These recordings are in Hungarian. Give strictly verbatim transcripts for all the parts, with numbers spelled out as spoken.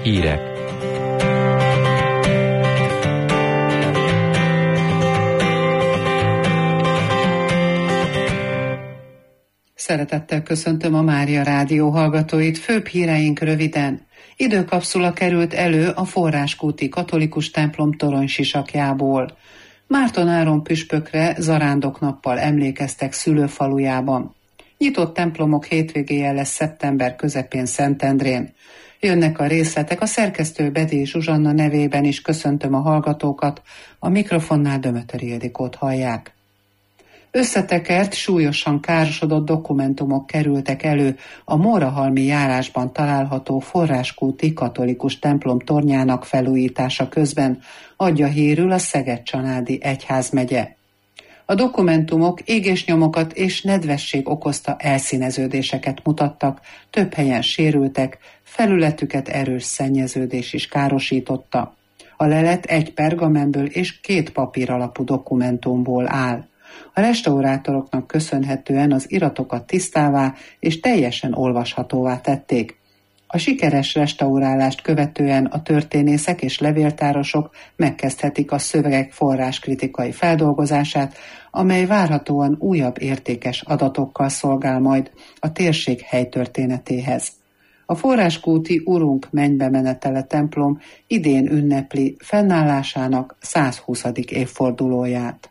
Hírek. Szeretettel köszöntöm a Mária Rádió hallgatóit. Főbb híreink röviden. Időkapszula került elő a Forráskúti katolikus templom toronysisakjából. Márton Áron püspökre zarándoknappal emlékeztek szülőfalujában. Nyitott templomok hétvégéje lesz szeptember közepén Szentendrén. Jönnek a részletek, a szerkesztő Bedély Zsuzsanna nevében is köszöntöm a hallgatókat, a mikrofonnál Dömötöri Ildikót hallják. Összetekert, súlyosan károsodott dokumentumok kerültek elő a Mórahalmi járásban található Forráskúti katolikus templom tornyának felújítása közben, adja hírül a Szeged-Csanádi egyházmegye. A dokumentumok égésnyomokat és nedvesség okozta elszíneződéseket mutattak, több helyen sérültek, felületüket erős szennyeződés is károsította. A lelet egy pergamenből és két papír alapú dokumentumból áll. A restaurátoroknak köszönhetően az iratokat tisztává és teljesen olvashatóvá tették. A sikeres restaurálást követően a történészek és levéltárosok megkezdhetik a szövegek forráskritikai feldolgozását, amely várhatóan újabb értékes adatokkal szolgál majd a térség helytörténetéhez. A Forráskúti Urunk mennybe menetele templom idén ünnepli fennállásának százhuszadik évfordulóját.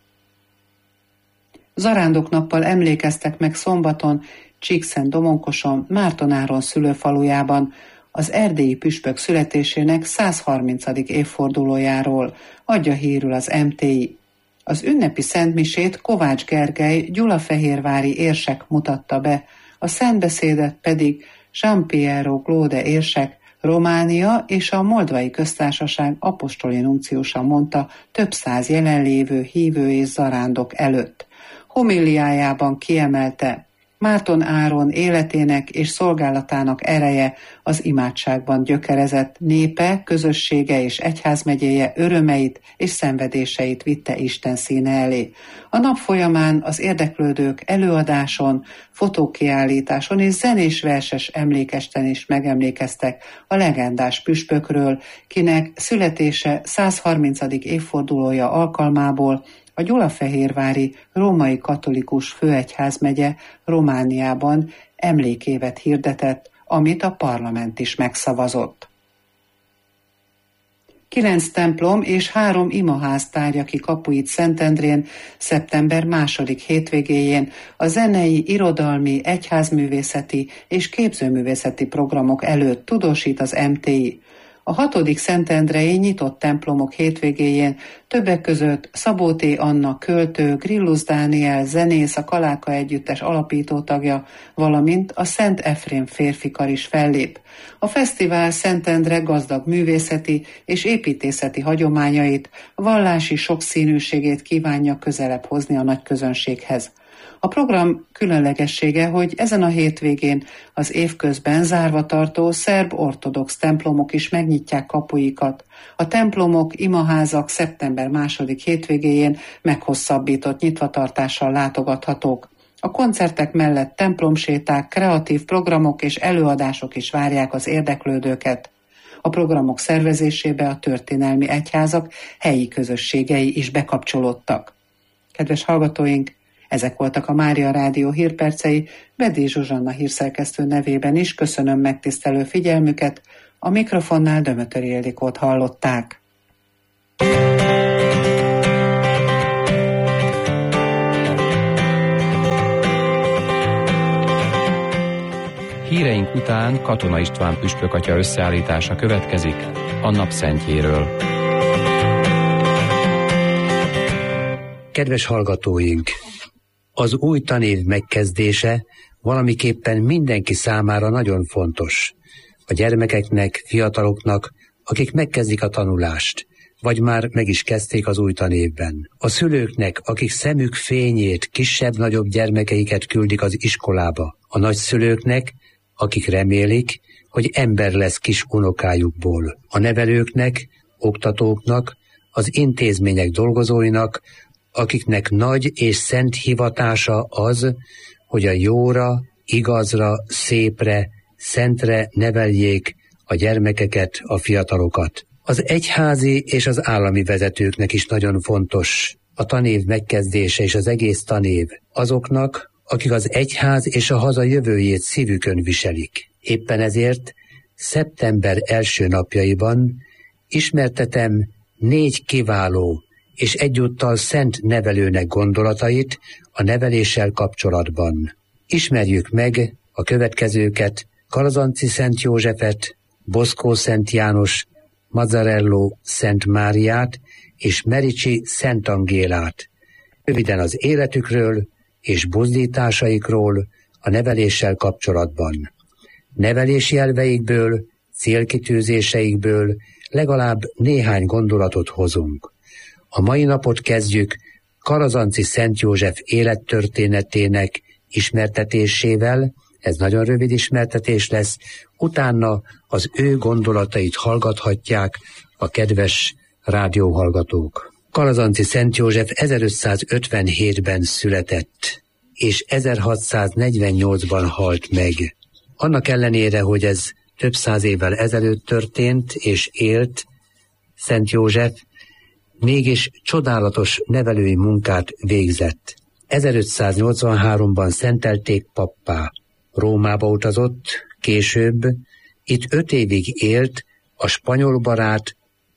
Zarándoknappal emlékeztek meg szombaton Csíkszentdomonkoson, Márton Áron szülőfalujában az erdélyi püspök születésének százharmincadik évfordulójáról, adja hírül az em té i. Az ünnepi szentmisét Kovács Gergely gyulafehérvári érsek mutatta be, a szentbeszédet pedig Jean-Pierre Claude érsek Románia és a Moldvai Köztársaság apostoli nunciusa mondta több száz jelenlévő hívő és zarándok előtt. Homiliájában kiemelte, Márton Áron életének és szolgálatának ereje az imádságban gyökerezett, népe, közössége és egyházmegyéje örömeit és szenvedéseit vitte Isten színe elé. A nap folyamán az érdeklődők előadáson, fotókiállításon és zenés verses emlékesten is megemlékeztek a legendás püspökről, kinek születése százharmincadik évfordulója alkalmából a gyulafehérvári római katolikus főegyházmegye Romániában emlékévet hirdetett, amit a parlament is megszavazott. Kilenc templom és három imaház tárja ki kapuit Szentendrén szeptember második hétvégéjén a zenei, irodalmi, egyházművészeti és képzőművészeti programok előtt, tudósít az em té i. A hatodik szentendrei nyitott templomok hétvégéjén többek között Szabó T. Anna költő, Grillus Dániel zenész, a Kaláka Együttes alapítótagja, valamint a Szent Efrém férfikar is fellép. A fesztivál Szentendre gazdag művészeti és építészeti hagyományait, vallási sokszínűségét kívánja közelebb hozni a nagy közönséghez. A program különlegessége, hogy ezen a hétvégén az évközben zárva tartó szerb ortodox templomok is megnyitják kapuikat. A templomok, imaházak szeptember második hétvégéjén meghosszabbított nyitvatartással látogathatók. A koncertek mellett templomséták, kreatív programok és előadások is várják az érdeklődőket. A programok szervezésébe a történelmi egyházak helyi közösségei is bekapcsolódtak. Kedves hallgatóink! Ezek voltak a Mária Rádió hírpercei, Bedély Zsuzsanna hírszerkesztő nevében is köszönöm megtisztelő figyelmüket, a mikrofonnál Dömötöri Ildikót hallották. Híreink után Katona István püspökatya összeállítása következik a napszentjéről. Kedves hallgatóink! Az új tanév megkezdése valamiképpen mindenki számára nagyon fontos. A gyermekeknek, fiataloknak, akik megkezdik a tanulást, vagy már meg is kezdték az új tanévben. A szülőknek, akik szemük fényét, kisebb-nagyobb gyermekeiket küldik az iskolába. A nagyszülőknek, akik remélik, hogy ember lesz kis unokájukból. A nevelőknek, oktatóknak, az intézmények dolgozóinak, akiknek nagy és szent hivatása az, hogy a jóra, igazra, szépre, szentre neveljék a gyermekeket, a fiatalokat. Az egyházi és az állami vezetőknek is nagyon fontos a tanév megkezdése és az egész tanév azoknak, akik az egyház és a haza jövőjét szívükön viselik. Éppen ezért szeptember első napjaiban ismertetem négy kiváló és egyúttal szent nevelőnek gondolatait a neveléssel kapcsolatban. Ismerjük meg a következőket: Kalazanci Szent Józsefet, Boszkó Szent János, Mazzarello Szent Máriát és Mericsi Szent Angélát. Röviden az életükről és buzdításaikról a neveléssel kapcsolatban. Nevelési elveikből, célkitűzéseikből legalább néhány gondolatot hozunk. A mai napot kezdjük Kalazanci Szent József élettörténetének ismertetésével, ez nagyon rövid ismertetés lesz, utána az ő gondolatait hallgathatják a kedves rádióhallgatók. Kalazanci Szent József ezerötszázötvenhétben született, és ezerhatszáznegyvennyolcban halt meg. Annak ellenére, hogy ez több száz évvel ezelőtt történt és élt Szent József, mégis csodálatos nevelői munkát végzett. ezerötszáznyolcvanháromban szentelték pappá. Rómába utazott, később itt öt évig élt a spanyol barát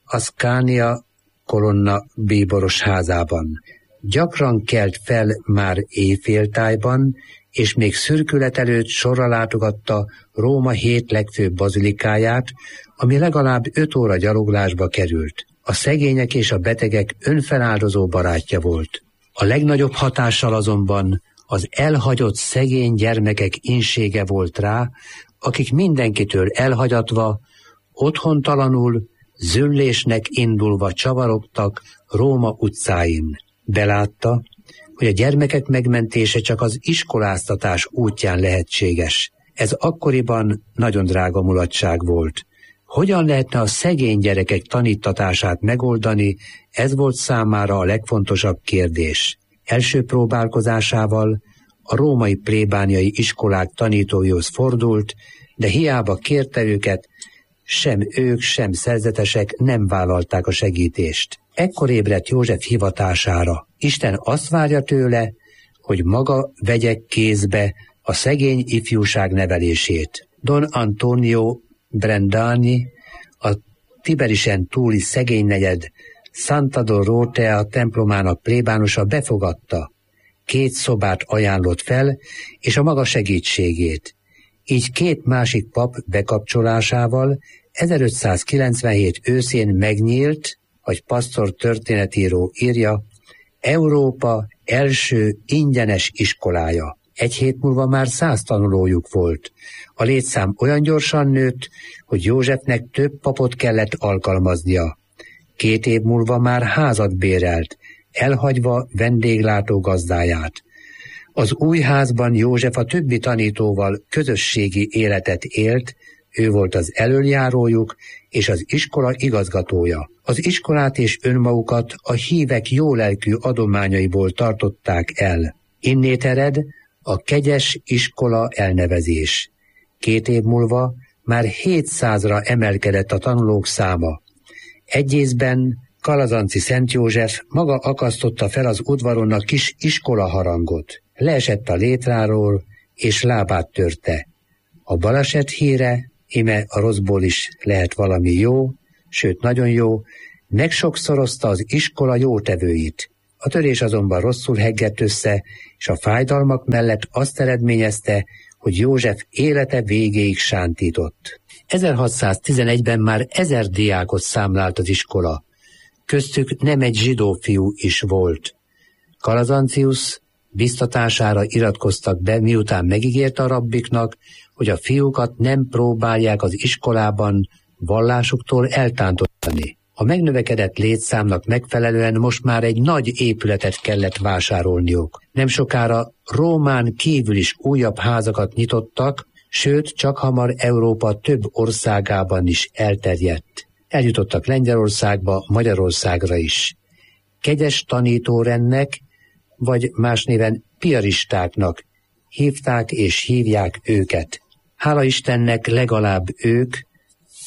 Ascania Colonna bíboros házában. Gyakran kelt fel már éjféltájban, és még szürkület előtt sorra látogatta Róma hét legfőbb bazilikáját, ami legalább öt óra gyaloglásba került. A szegények és a betegek önfeláldozó barátja volt. A legnagyobb hatással azonban az elhagyott szegény gyermekek insége volt rá, akik mindenkitől elhagyatva, otthontalanul, züllésnek indulva csavarogtak Róma utcáin. Belátta, hogy a gyermekek megmentése csak az iskoláztatás útján lehetséges. Ez akkoriban nagyon drága mulatság volt. Hogyan lehetne a szegény gyerekek tanítatását megoldani, ez volt számára a legfontosabb kérdés. Első próbálkozásával a római plébániai iskolák tanítóihoz fordult, de hiába kérte őket, sem ők, sem szerzetesek nem vállalták a segítést. Ekkor ébredt József hivatására. Isten azt várja tőle, hogy maga vegye kézbe a szegény ifjúság nevelését. Don Antonio Brendani, a Tiberisen túli szegény negyed Santa Dorotea templomának plébánosa befogadta, két szobát ajánlott fel, és a maga segítségét. Így két másik pap bekapcsolásával ezerötszázkilencvenhét őszén megnyílt, hogy Pastor történetíró írja, Európa első ingyenes iskolája. Egy hét múlva már száz tanulójuk volt. A létszám olyan gyorsan nőtt, hogy Józsefnek több papot kellett alkalmaznia. Két év múlva már házat bérelt, elhagyva vendéglátó gazdáját. Az új házban József a többi tanítóval közösségi életet élt, ő volt az elöljárójuk és az iskola igazgatója. Az iskolát és önmagukat a hívek jólelkű adományaiból tartották el. Innét ered a kegyes iskola elnevezés. Két év múlva már hétszázra emelkedett a tanulók száma. Egy észben Kalazanci Szent József maga akasztotta fel az udvaron a kis iskolaharangot. Leesett a létráról, és lábát törte. A baleset híre, ime a rosszból is lehet valami jó, sőt nagyon jó, megsokszorozta az iskola jótevőit. A törés azonban rosszul heggett össze, és a fájdalmak mellett azt eredményezte, hogy József élete végéig sántított. ezerhatszáztizenegyben már ezer diákot számlált az iskola. Köztük nem egy zsidó fiú is volt. Kalazancius biztatására iratkoztak be, miután megígérte a rabbiknak, hogy a fiúkat nem próbálják az iskolában vallásuktól eltántorítani. A megnövekedett létszámnak megfelelően most már egy nagy épületet kellett vásárolniuk. Nem sokára Rómán kívül is újabb házakat nyitottak, sőt, csak hamar Európa több országában is elterjedt. Eljutottak Lengyelországba, Magyarországra is. Kegyes tanítórendnek, vagy más néven piaristáknak hívták és hívják őket. Hála Istennek legalább ők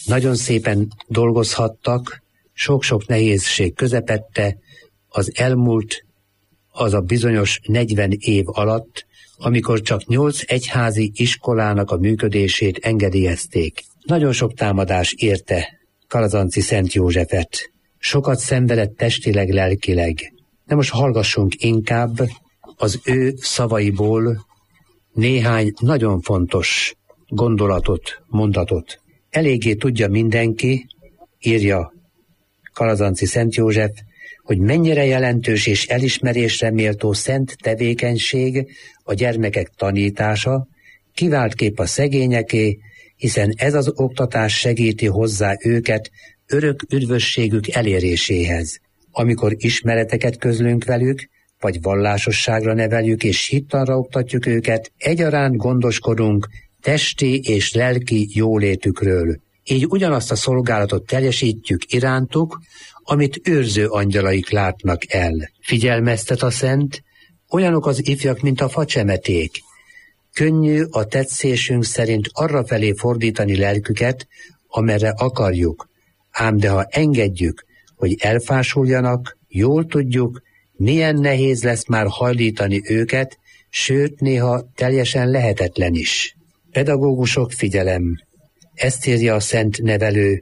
Nagyon szépen dolgozhattak, sok-sok nehézség közepette az elmúlt, az a bizonyos negyven év alatt, amikor csak nyolc egyházi iskolának a működését engedélyezték. Nagyon sok támadás érte Kalazanci Szent Józsefet. Sokat szenvedett testileg, lelkileg. De most hallgassunk inkább az ő szavaiból néhány nagyon fontos gondolatot, mondatot. Eléggé tudja mindenki, írja Kalazanci Szent József, hogy mennyire jelentős és elismerésre méltó szent tevékenység a gyermekek tanítása, kiváltképp a szegényeké, hiszen ez az oktatás segíti hozzá őket örök üdvösségük eléréséhez. Amikor ismereteket közlünk velük, vagy vallásosságra neveljük és hittanra oktatjuk őket, egyaránt gondoskodunk testi és lelki jólétükről. Így ugyanazt a szolgálatot teljesítjük irántuk, amit őrző angyalaik látnak el. Figyelmeztet a szent, olyanok az ifjak, mint a facsemeték. Könnyű a tetszésünk szerint arrafelé fordítani lelküket, amerre akarjuk. Ám de ha engedjük, hogy elfásuljanak, jól tudjuk, milyen nehéz lesz már hajlítani őket, sőt néha teljesen lehetetlen is. Pedagógusok, figyelem! Ezt írja a szent nevelő.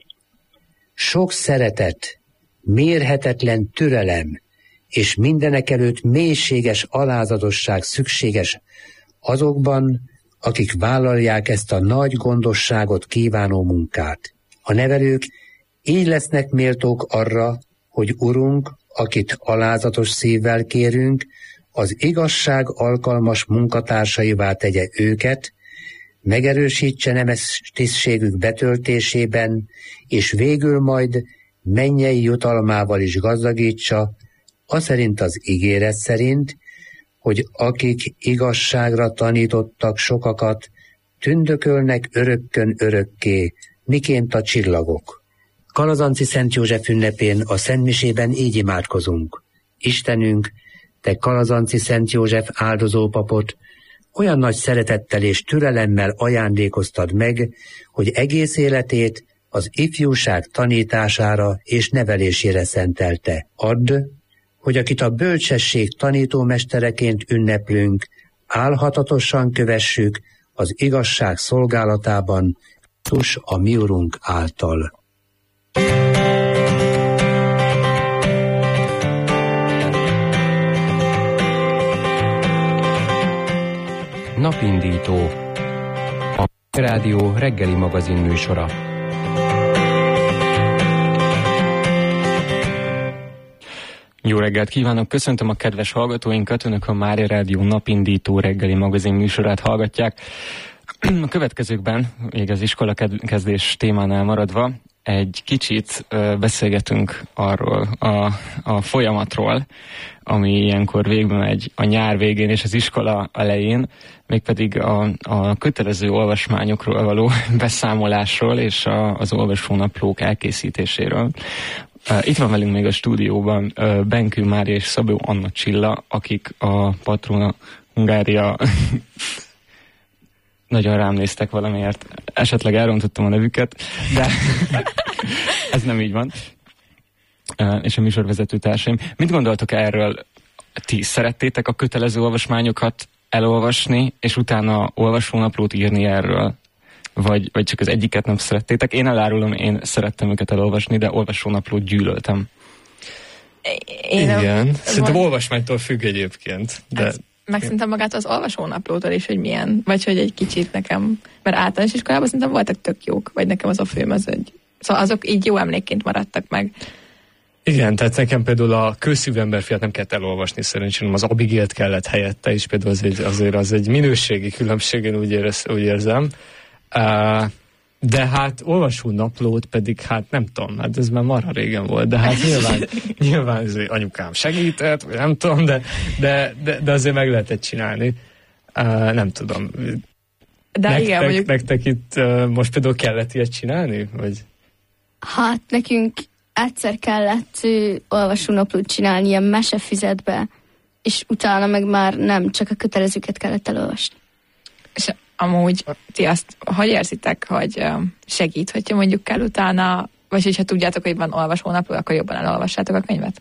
Sok szeretet, mérhetetlen türelem, és mindenekelőtt mélységes alázatosság szükséges azokban, akik vállalják ezt a nagy gondosságot kívánó munkát. A nevelők így lesznek méltók arra, hogy Urunk, akit alázatos szívvel kérünk, az igazság alkalmas munkatársaivá tegye őket, megerősítse nemes tisztségük betöltésében, és végül majd mennyei jutalmával is gazdagítsa, aszerint az ígéret szerint, hogy akik igazságra tanítottak sokakat, tündökölnek örökkön örökké, miként a csillagok. Kalazanci Szent József ünnepén a Szentmisében így imádkozunk. Istenünk, te Kalazanci Szent József áldozópapot olyan nagy szeretettel és türelemmel ajándékoztad meg, hogy egész életét az ifjúság tanítására és nevelésére szentelte. Add, hogy akit a bölcsesség tanítómestereként ünneplünk, álhatatosan kövessük az igazság szolgálatában, Krisztus a mi Urunk által. Napindító, a Rádió reggeli magazin műsora. Jó reggelt kívánok, köszöntöm a kedves hallgatóinkat, önök a Mária Rádió Napindító reggeli magazin műsorát hallgatják. A következőkben, még az iskola kezdés témánál maradva, egy kicsit ö, beszélgetünk arról a, a folyamatról, ami ilyenkor végbe megy a nyár végén és az iskola elején, mégpedig a, a kötelező olvasmányokról való beszámolásról és a, az olvasónaplók elkészítéséről. Uh, itt van velünk még a stúdióban uh, Benkő Mária és Szabó Anna Csilla, akik a Patrona Hungária nagyon rám néztek valamiért. Esetleg elrontottam a nevüket, de ez nem így van. Uh, és a műsorvezető társaim. Mit gondoltok erről? Ti szerettétek a kötelező olvasmányokat elolvasni, és utána olvasónaplót írni erről? Vagy, vagy csak az egyiket nem szerettétek? Én elárulom, én szerettem őket elolvasni, de olvasónaplót gyűlöltem. Én Igen, a, szerintem van... olvasmánytól függ egyébként. De... Ez, meg szerintem magát az olvasónaplótól is, hogy milyen, vagy hogy egy kicsit nekem, mert általános iskolában szerintem voltak tök jók, vagy nekem az a főm az, hogy szóval azok így jó emlékként maradtak meg. Igen, tehát nekem például a Kőszívű emberfiát nem kellett elolvasni szerintem, az Abigail-t kellett helyette, és például az egy, azért az egy minőségi különbség, én úgy, érez, úgy érzem. Uh, de hát olvasó naplót pedig, hát nem tudom, hát ez már marha régen volt, de hát nyilván, nyilván azért anyukám segített, vagy nem tudom, de, de, de, de azért meg lehetett csinálni. Uh, nem tudom. De nektek, igen, mondjuk... nektek itt uh, most például kellett ilyet csinálni? Vagy? Hát nekünk egyszer kellett uh, olvasónaplót csinálni ilyen mesefüzetbe, és utána meg már nem, csak a kötelezőket kellett elolvasni. És amúgy ti azt hogy érzitek, hogy segít, hogyha mondjuk kell utána, vagy hogyha tudjátok, hogy van olvasónapló, akkor jobban elolvassátok a könyvet?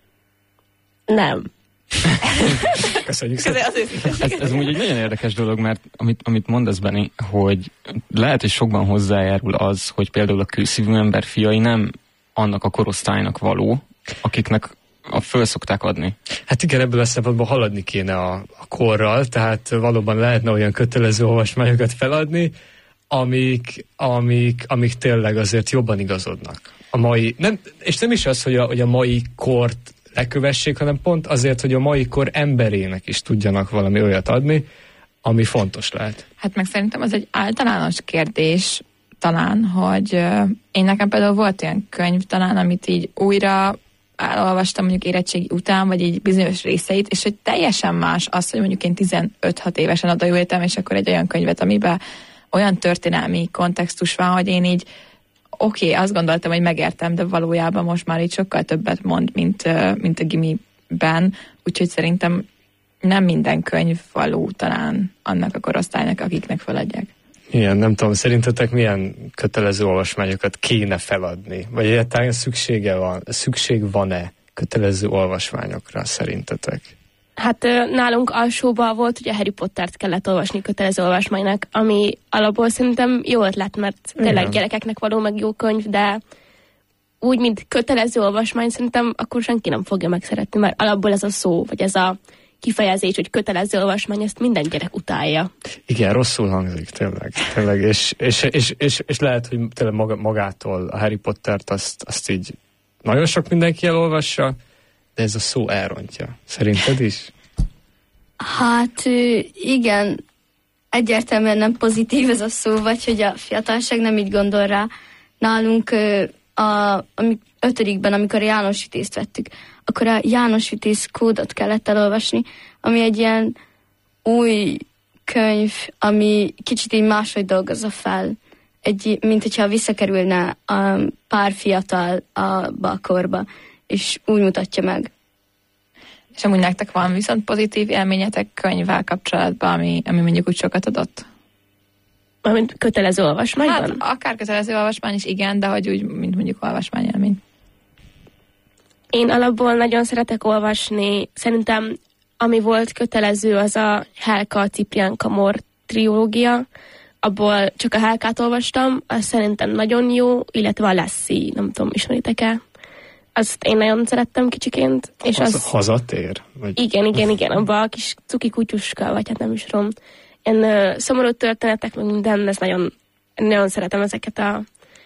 Nem. Köszönjük szépen. Ez, ez úgy egy nagyon érdekes dolog, mert amit, amit mondasz, Benni, hogy lehet, hogy sokban hozzájárul az, hogy például a kőszívű ember fiai nem annak a korosztálynak való, akiknek a föl szokták adni. Hát igen, ebből a szempontból haladni kéne a, a korral, tehát valóban lehetne olyan kötelező olvasmányokat feladni, amik, amik, amik tényleg azért jobban igazodnak. A mai, nem, és nem is az, hogy a, hogy a mai kort lekövessék, hanem pont azért, hogy a mai kor emberének is tudjanak valami olyat adni, ami fontos lehet. Hát meg szerintem az egy általános kérdés talán, hogy uh, én nekem például volt olyan könyv talán, amit így újra elolvastam mondjuk érettségi után, vagy így bizonyos részeit, és hogy teljesen más az, hogy mondjuk én tizenöt-hat évesen odaültem, és akkor egy olyan könyvet, amiben olyan történelmi kontextus van, hogy én így oké, okay, azt gondoltam, hogy megértem, de valójában most már így sokkal többet mond, mint, mint a gimiben, úgyhogy szerintem nem minden könyv való talán annak a korosztálynak, akiknek feladják. Igen, nem tudom, szerintetek milyen kötelező olvasmányokat kéne feladni? Vagy egyáltalán szüksége van, szükség van-e kötelező olvasmányokra szerintetek? Hát nálunk alsóban volt, hogy a Harry Pottert kellett olvasni kötelező olvasmánynak, ami alapból szerintem jó ötlet, mert tényleg gyerekeknek való meg jó könyv, de úgy, mint kötelező olvasmány, szerintem akkor senki nem fogja megszeretni, mert alapból ez a szó, vagy ez a kifejezés, hogy kötelező olvasmány, ezt minden gyerek utálja. Igen, rosszul hangzik, tényleg. tényleg és, és, és, és, és lehet, hogy tényleg maga, magától a Harry Pottert azt, azt így nagyon sok mindenki elolvassa, de ez a szó elrontja. Szerinted is? Hát igen, egyértelműen nem pozitív ez a szó, vagy hogy a fiatalság nem így gondol rá. Nálunk a, a ötödikben, amikor a János Vitézt vettük, akkor a János Vitéz kódot kellett elolvasni, ami egy ilyen új könyv, ami kicsit így máshogy dolgozza fel, egy, mint hogyha visszakerülne a pár fiatal abba a korba, és úgy mutatja meg. És amúgy nektek van viszont pozitív élményetek könyvvel kapcsolatban, ami, ami mondjuk úgy sokat adott? Mint kötelező olvasmányban? Hát akár kötelező olvasmány is, igen, de hogy úgy, mint mondjuk olvasmányélmény. Én alapból nagyon szeretek olvasni. Szerintem, ami volt kötelező, az a Helka, Ciprián Kamor triológia. Abból csak a Helkát olvastam, az szerintem nagyon jó, illetve a Lassie, nem tudom, ismeritek-e? Azt én nagyon szerettem kicsiként. És az, az hazatér? Vagy... Igen, igen, igen, abban a kis cuki kutyuska, vagy hát nem is tudom. Ilyen uh, szomorú történetek, meg minden, ez nagyon, nagyon szeretem ezeket a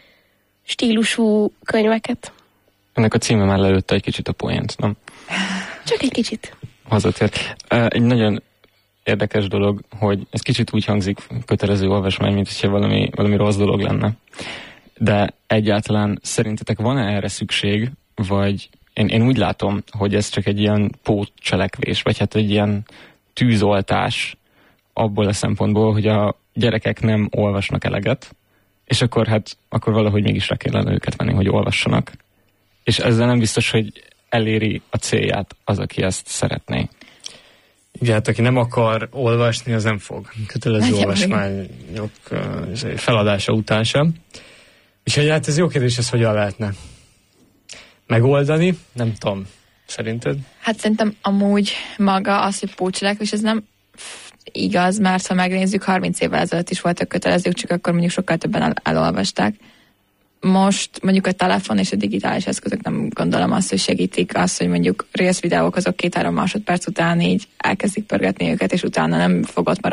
stílusú könyveket. Ennek a címe már lelőtte egy kicsit a poént, nem? Csak egy kicsit. Hazatér. Egy nagyon érdekes dolog, hogy ez kicsit úgy hangzik kötelező olvasmány, mint hogyha valami, valami rossz dolog lenne. De egyáltalán szerintetek van-e erre szükség, vagy én, én úgy látom, hogy ez csak egy ilyen pótcselekvés, vagy hát egy ilyen tűzoltás abból a szempontból, hogy a gyerekek nem olvasnak eleget, és akkor hát akkor valahogy mégis rá kellene őket venni, hogy olvassanak. És ezzel nem biztos, hogy eléri a célját az, aki ezt szeretné. Igen, hát aki nem akar olvasni, az nem fog. Kötelező olvasmányok feladása után sem. Úgyhogy hát ez jó kérdés, ez hogyan lehetne megoldani? Nem tudom, szerinted? Hát szerintem amúgy maga az, hogy pótcselekvés, ez nem igaz, mert ha megnézzük, harminc évvel ezelőtt is voltak kötelezők, csak akkor mondjuk sokkal többen el- elolvasták. Most mondjuk a telefon és a digitális eszközök nem gondolom azt, hogy segítik azt, hogy mondjuk Reels videók azok két-három másodperc után így elkezdik pörgetni őket, és utána nem fogott maradni